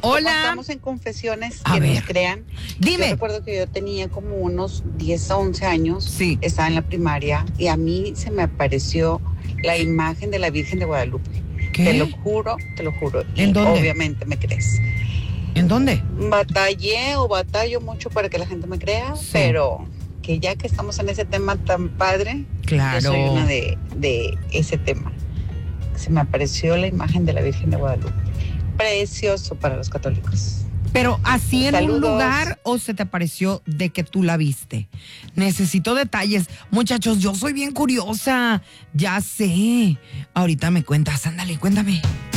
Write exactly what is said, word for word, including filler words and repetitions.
Hola. Estamos en confesiones A que ver. nos crean. Dime. Yo recuerdo que yo tenía como unos diez a once años. Sí. Estaba en la primaria y a mí se me apareció la imagen de la Virgen de Guadalupe. ¿Qué? Te lo juro, te lo juro. Y ¿En dónde? obviamente me crees. ¿En dónde? Batallé o batallo mucho para que la gente me crea, Sí. pero que ya que estamos en ese tema tan padre, Claro. yo soy una de, de ese tema. Se me apareció la imagen de la Virgen de Guadalupe. Precioso para los católicos. Pero así en Saludos. un lugar o se te pareció de que tú la viste. Necesito detalles. Muchachos, yo soy bien curiosa. Ya sé. Ahorita me cuentas. Ándale, cuéntame.